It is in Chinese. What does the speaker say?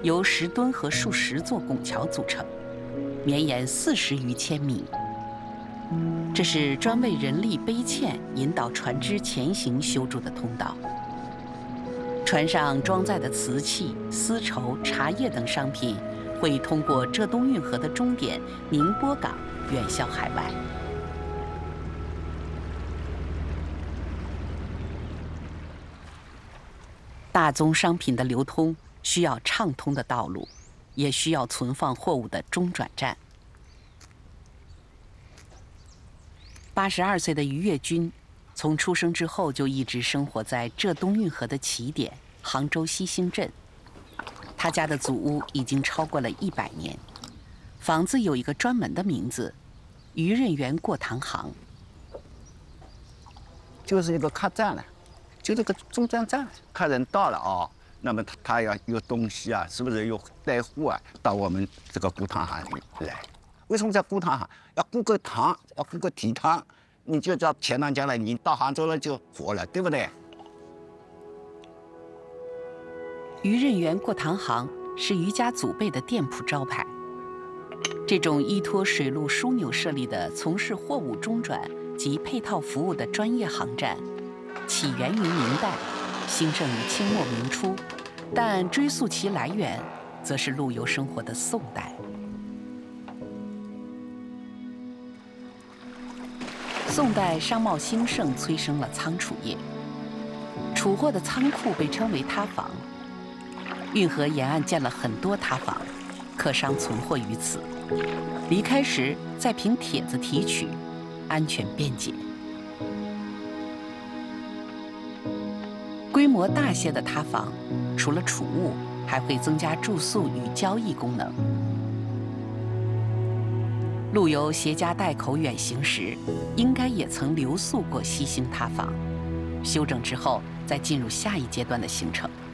由10吨和数十座拱桥组成，绵延40余千米。这是专为人力背堑引导船只前行修筑的通道。船上装载的瓷器、丝绸、茶叶等商品，会通过浙东运河的终点宁波港远销海外。大宗商品的流通需要畅通的道路，也需要存放货物的中转站。82岁的于跃军，从出生之后就一直生活在浙东运河的起点杭州西兴镇。他家的祖屋已经超过了100年，房子有一个专门的名字——渔人园过塘行。 就是一个客栈了，就这个中转站，客人到了啊，那么他要有东西啊，是不是有带货啊，到我们这个过塘行里来？为什么叫过塘行？要过个塘，要过个堤塘，你就叫钱塘江了，你到杭州了就活了，对不对？ 渔人园过塘行是渔家祖辈的店铺招牌。这种依托水陆枢纽设立的从事货物中转及配套服务的专业航站，起源于明代，兴盛于清末明初，但追溯其来源，则是陆游生活的宋代。宋代商贸兴盛，催生了仓储业。储货的仓库被称为塌房，运河沿岸建了很多塌房，客商存货于此。离开时再凭帖子提取，安全便捷。规模大些的塌房，除了储物，还会增加住宿与交易功能。陆游携家带口远行时，应该也曾留宿过西兴塌房，修整之后再进入下一阶段的行程。